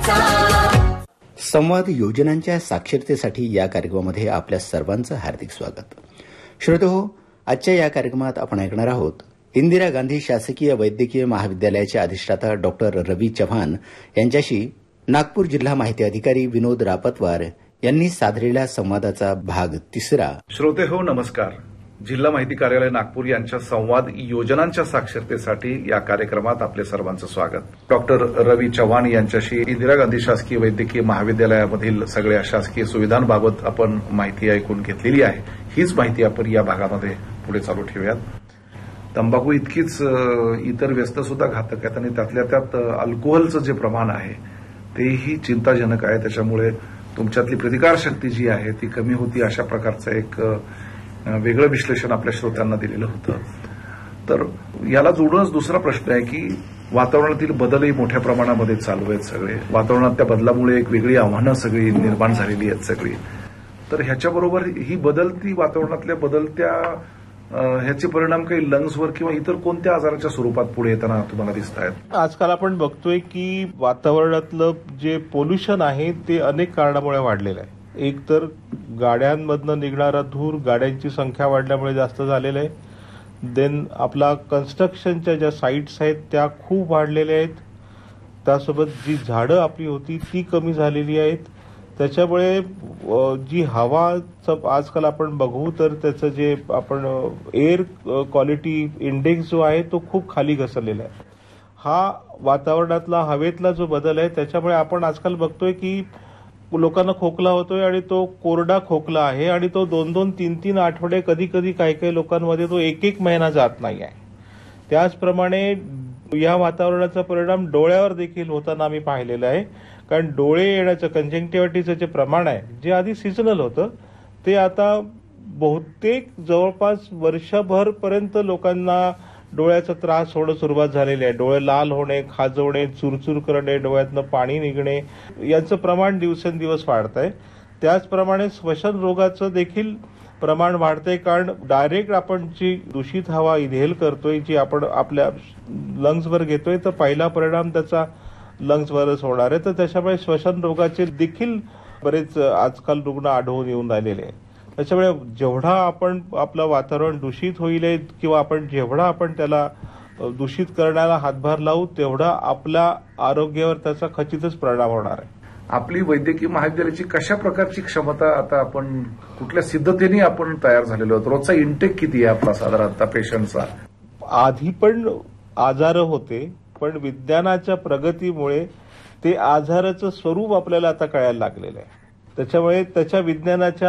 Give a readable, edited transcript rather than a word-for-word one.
संवाद योजनांच्या साक्षरतेसाठी या कार्यक्रमामध्ये आपल्या सर्वांचं हार्दिक स्वागत. श्रोतेहो, आजच्या या कार्यक्रमात आपण ऐकणार आहोत इंदिरा गांधी शासकीय वैद्यकीय महाविद्यालयाचे अधिष्ठाता डॉक्टर रवी चव्हाण यांच्याशी नागपूर जिल्हा माहिती अधिकारी विनोद रापतवार यांनी साधलेल्या संवादाचा भाग 3. श्रोतेहो, नमस्कार. जिल्हा माहिती कार्यालय नागपूर यांच्या संवाद योजनांच्या साक्षरतेसाठी या कार्यक्रमात आपले सर्वांचं स्वागत. डॉक्टर रवी चव्हाण यांच्याशी इंदिरा गांधी शासकीय वैद्यकीय महाविद्यालयामधील सगळ्या शासकीय सुविधांबाबत आपण माहिती ऐकून घेतलेली आहे. हीच माहिती आपण या भागामध्ये पुढे चालू ठेवूयात. तंबाखू इतकीच इतर व्यस्त सुद्धा घातक आहेत आणि त्यातल्या त्यात अल्कोहोलचं जे प्रमाण आहे तेही चिंताजनक आहे. त्याच्यामुळे तुमच्यातली प्रतिकारशक्ती जी आहे ती कमी होती, अशा प्रकारचं एक वेगळं विश्लेषण आपल्या श्रोत्यांना दिलेलं होतं. तर याला जोडूनच दुसरा प्रश्न आहे की वातावरणातील बदलही मोठ्या प्रमाणामध्ये चालू आहेत. सगळे वातावरणात त्या बदलामुळे एक वेगळी आव्हानं सगळी निर्माण झालेली आहेत सगळी. तर ह्याच्याबरोबर ही बदलती वातावरणातल्या बदलत्या ह्याचे परिणाम काही लंग्सवर किंवा इतर कोणत्या आजाराच्या स्वरूपात पुढे येताना तुम्हाला दिसत आहेत? आजकाल आपण बघतोय की वातावरणातलं जे पोल्युशन आहे ते अनेक कारणामुळे वाढलेलं आहे. एक तर गाड्यांमधनं निघणारा धूर, गाड्यांची संख्या वाढल्यामुळे जास्त झालेलं आहे. देन आपला कन्स्ट्रक्शनच्या ज्या साईट्स आहेत त्या खूप वाढलेल्या आहेत. त्यासोबत जी झाडं आपली होती ती कमी झालेली आहेत. त्याच्यामुळे जी हवा आजकाल आपण बघू तर त्याचं जे आपण एअर क्वालिटी इंडेक्स जो आहे तो खूप खाली घसरलेला आहे. हा वातावरणातला हवेतला जो बदल आहे त्याच्यामुळे आपण आजकाल बघतोय की लोकांना खोकला होतोय आणि तो कोरडा खोकला आहे आणि तो 2-2, 3-3 आठवडे, कधी कधी काही लोकांमध्ये तो 1-1 महिना जात नाही आहे. त्याचप्रमाणे या वातावरणाचा परिणाम डोळ्यावर देखील होताना आम्ही पाहिलेला आहे. कारण डोळे येण्याचं कंजंक्टिव्हिटीचं जे प्रमाण आहे जे आधी सिझनल होतं ते आता बहुतेक जवळपास वर्षभरपर्यंत लोकांना डोळ्याचा त्रास होणं सुरुवात झालेली आहे. डोळे लाल होणे, खाजवणे, चुरचूर करणे, डोळ्यातनं पाणी निघणे यांचं प्रमाण दिवसेंदिवस वाढत आहे. त्याचप्रमाणे श्वसन रोगाचं देखील प्रमाण वाढतंय. कारण डायरेक्ट आपण जी दूषित हवा इन्हेल करतोय, जी आपण आपल्या लंग्सवर घेतोय, तर पहिला परिणाम त्याचा लंग्सवरच होणार आहे. तर त्याच्यामुळे श्वसन रोगाचे देखील बरेच आजकाल रुग्ण आढळून येऊन राहिलेले आहेत. त्याच्यामुळे जेवढा आपण आपलं वातावरण दूषित होईल किंवा आपण जेवढा आपण त्याला दूषित करण्याला हातभार लावू तेवढा आपल्या आरोग्यावर त्याचा खचितच परिणाम होणार आहे. आपली वैद्यकीय महाविद्यालयाची कशा प्रकारची क्षमता आता आपण कुठल्या सिद्धतेने आपण तयार झालेलो आहोत? रोजचा इंटेक किती आहे आपला साधारणतः पेशंटचा? आधी पण आजार होते, पण विज्ञानाच्या प्रगतीमुळे ते आजाराचं स्वरूप आपल्याला आता कळायला लागलेलं आहे. त्याच्यामुळे त्याच्या विज्ञानाच्या